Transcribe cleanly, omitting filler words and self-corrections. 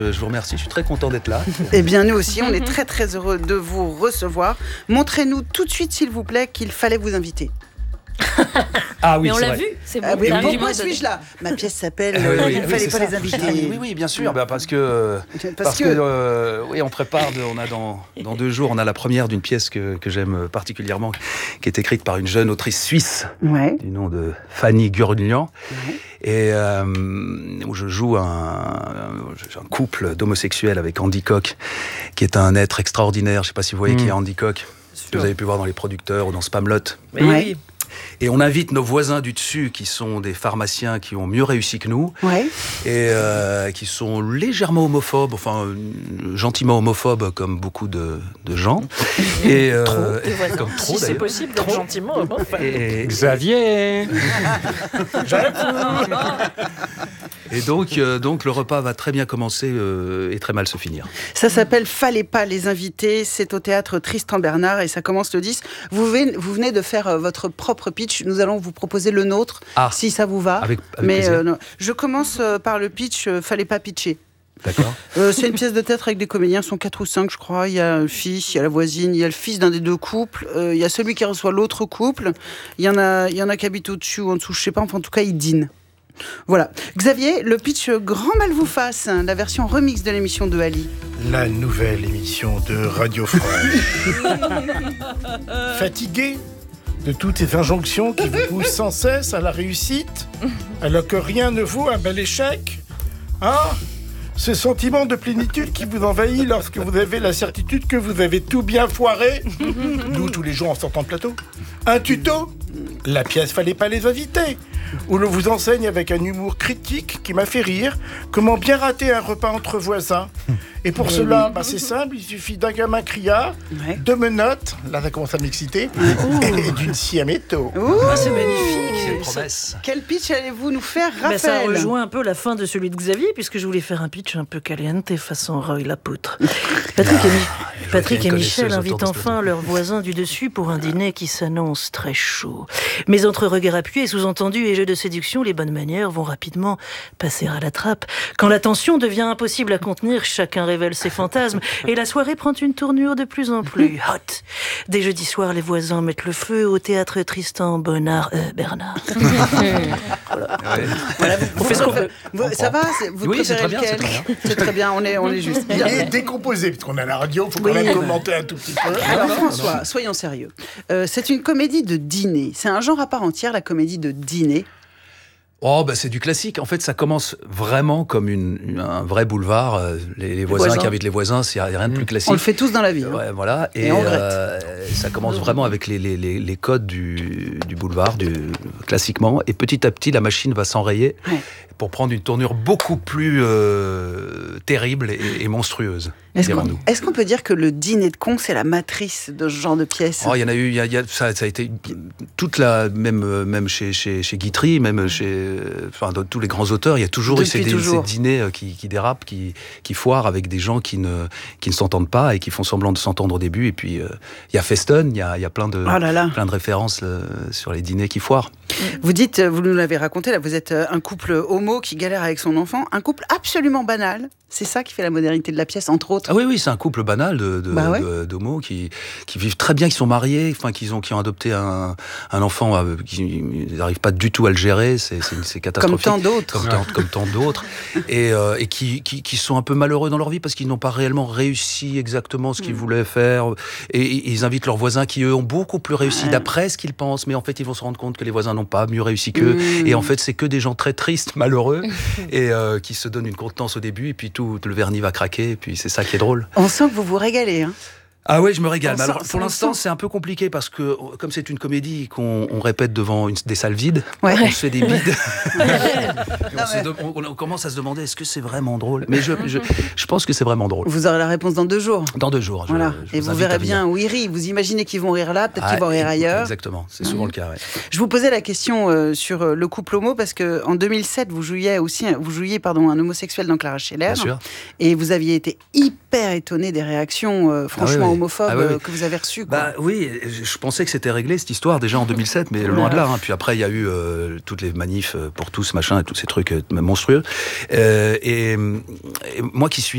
Je vous remercie, je suis très content d'être là. Eh bien, nous aussi, on est très très heureux de vous recevoir. Montrez-nous tout de suite, s'il vous plaît, qu'il fallait vous inviter. Ah oui, mais on c'est l'a vrai. vu, c'est bon. Oui, pourquoi suis-je là ? Ma pièce s'appelle Il ne fallait pas les inviter. Oui, bien sûr, parce que oui, on prépare, on a dans 2 jours, on a la première d'une pièce que j'aime particulièrement, qui est écrite par une jeune autrice suisse, du nom de Fanny Gurlian, et où je joue un couple d'homosexuels avec Andy Koch, qui est un être extraordinaire. Je ne sais pas si vous voyez qui est Andy Koch, que vous avez pu voir dans Les Producteurs ou dans Spamalot. Oui. Et on invite nos voisins du dessus, qui sont des pharmaciens qui ont mieux réussi que nous, et qui sont légèrement homophobes, enfin gentiment homophobes comme beaucoup de gens. Et comme trop, si c'est possible d'être gentiment homophobe. Et Xavier. Et donc le repas va très bien commencer et très mal se finir. Ça s'appelle Fallait pas les inviter. C'est au théâtre Tristan Bernard et ça commence le 10. Vous venez de faire votre propre pitch. Nous allons vous proposer le nôtre, si ça vous va. Avec non. Je commence par le pitch. Fallait pas pitcher. D'accord. C'est une pièce de théâtre avec des comédiens, ils sont 4 ou 5 je crois, il y a un fils, il y a la voisine, il y a le fils d'un des 2 couples, il y a celui qui reçoit l'autre couple, il y en a qui habitent au-dessus ou en dessous, je sais pas, enfin en tout cas ils dînent. Voilà. Xavier, le pitch Grand mal vous fasse, la version remix de l'émission de Ali. La nouvelle émission de Radio France. Fatigué de toutes ces injonctions qui vous poussent sans cesse à la réussite, alors que rien ne vaut un bel échec, ce sentiment de plénitude qui vous envahit lorsque vous avez la certitude que vous avez tout bien foiré. Nous, tous les jours en sortant de plateau. Un tuto. La pièce Fallait pas les inviter, où l'on vous enseigne avec un humour critique qui m'a fait rire comment bien rater un repas entre voisins. Et pour cela, c'est simple, il suffit d'un gamin criard, de menottes, là ça commence à m'exciter, et d'une siaméto. C'est magnifique. C'est une promesse. Quel pitch allez-vous nous faire, Raphaël ? Ça rejoint un peu la fin de celui de Xavier, puisque je voulais faire un pitch un peu caliente façon Roy l'apôtre. Patrick et Michel invitent enfin leurs voisins du dessus pour un dîner qui s'annonce très chaud. Mais entre regards appuyés, sous-entendus et jeux de séduction, les bonnes manières vont rapidement passer à la trappe. Quand la tension devient impossible à contenir, chacun révèle ses fantasmes et la soirée prend une tournure de plus en plus hot. Dès jeudi soir, les voisins mettent le feu au théâtre Tristan Bernard. Voilà, vous faites ce qu'on veut. Ça va ? Vous préférez lequel ? C'est très bien, on est juste. Il est décomposé, parce qu'on est à la radio, il faut quand même commenter un tout petit peu. Alors François, soyons sérieux. C'est une comédie de dîner. C'est un genre à part entière, la comédie de dîner. C'est du classique. En fait, ça commence vraiment comme un vrai boulevard. Les voisins qui invitent les voisins, il n'y a rien de plus classique. On le fait tous dans la vie. Voilà. Et on ça commence vraiment avec les codes du boulevard, classiquement. Et petit à petit, la machine va s'enrayer pour prendre une tournure beaucoup plus terrible et monstrueuse. Est-ce qu'on peut dire que le dîner de cons, c'est la matrice de ce genre de pièce ? Il y en a eu, ça a été toute la même chez Guitry, même chez tous les grands auteurs, il y a toujours eu ces dîners qui dérapent, qui foirent avec des gens qui ne s'entendent pas et qui font semblant de s'entendre au début. Et puis il y a Feston, il y a plein de références sur les dîners qui foirent. Vous dites, vous nous l'avez raconté, là, vous êtes un couple homo qui galère avec son enfant, un couple absolument banal. C'est ça qui fait la modernité de la pièce, entre autres. Ah oui, c'est un couple banal d'homos qui vivent très bien, qui sont mariés, qui ont adopté un enfant, qui n'arrivent pas du tout à le gérer, c'est catastrophique. Comme tant d'autres. Et qui sont un peu malheureux dans leur vie parce qu'ils n'ont pas réellement réussi exactement ce qu'ils voulaient faire. Et ils invitent leurs voisins qui, eux, ont beaucoup plus réussi d'après ce qu'ils pensent. Mais en fait, ils vont se rendre compte que les voisins n'ont pas mieux réussi qu'eux. Et en fait, c'est que des gens très tristes, malheureux, et qui se donnent une contenance au début, et puis tout le vernis va craquer, et puis c'est ça qui est drôle. On sent que vous vous régalez, hein. Ah oui, je me régale. Alors, pour l'instant, c'est un peu compliqué parce que, comme c'est une comédie qu'on répète devant des salles vides, on se fait des bides. on commence à se demander, est-ce que c'est vraiment drôle ? Mais je pense que c'est vraiment drôle. Vous aurez la réponse dans 2 jours. Dans 2 jours. Voilà. Et vous verrez bien où ils rient. Vous imaginez qu'ils vont rire là, peut-être qu'ils vont rire ailleurs. Exactement, c'est souvent le cas. Ouais. Je vous posais la question sur le couple homo parce qu'en 2007, vous jouiez un homosexuel dans Clara Scheller. Bien sûr. Et vous aviez été hyper étonné des réactions franchement homophobes que vous avez reçues. Oui, je pensais que c'était réglé cette histoire déjà en 2007, mais loin de là. Puis après, il y a eu toutes les manifs pour tous, machin, et tous ces trucs monstrueux. Et moi qui suis